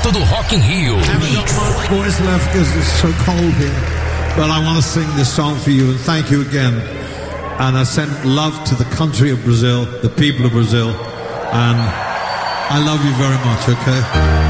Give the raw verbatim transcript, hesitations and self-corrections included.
direto do Rock in Rio. Voice left because it's so cold here, but I want to sing this song for you and thank you again. And I send love to the country of Brazil, the people of Brazil, and I love you very much, okay?